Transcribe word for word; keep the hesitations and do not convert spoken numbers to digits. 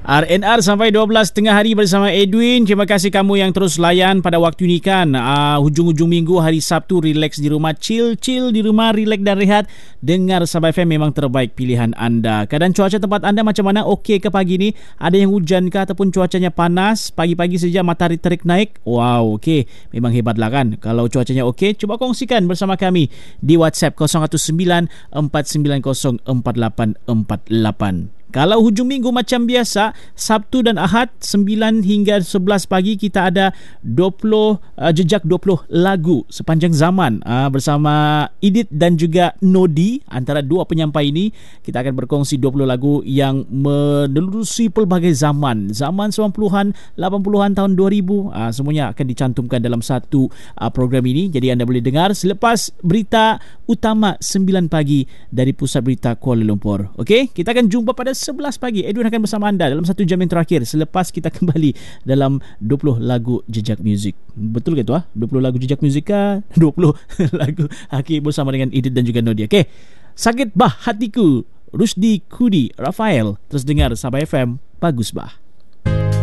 R N R sampai dua belas tengah hari bersama Edwin. Terima kasih kamu yang terus layan pada waktu ini kan. Uh, hujung-hujung minggu, hari Sabtu, relax di rumah, chill-chill di rumah, relax dan rehat. Dengar Sabah F M memang terbaik pilihan anda. Keadaan cuaca tempat anda macam mana? Okey ke pagi ni? Ada yang hujan ke ataupun cuacanya panas? Pagi-pagi saja matahari terik naik? Wow, okey. Memang hebatlah kan. Kalau cuacanya okey, cuba kongsikan bersama kami di WhatsApp kosong satu sembilan empat sembilan kosong empat lapan empat lapan. Kalau hujung minggu macam biasa, Sabtu dan Ahad sembilan hingga sebelas pagi kita ada dua puluh uh, jejak dua puluh lagu sepanjang zaman uh, bersama Edith dan juga Nodi. Antara dua penyampai ini kita akan berkongsi dua puluh lagu yang menelusuri pelbagai zaman. Zaman sembilan puluhan, lapan puluhan, tahun dua ribu, uh, semuanya akan dicantumkan dalam satu uh, program ini. Jadi anda boleh dengar selepas berita utama sembilan pagi dari Pusat Berita Kuala Lumpur. Okey, kita akan jumpa pada sebelas pagi. Edwin akan bersama anda dalam satu jam yang terakhir selepas kita kembali dalam dua puluh lagu jejak muzik. Betul ke tu ah? dua puluh lagu jejak muzik kah? dua puluh lagu Aki bersama dengan Edith dan juga Nodi. Okey. Sakit bah hatiku, Rusdi Kudi, Rafael. Terus dengar Sabah F M. Bagus bah.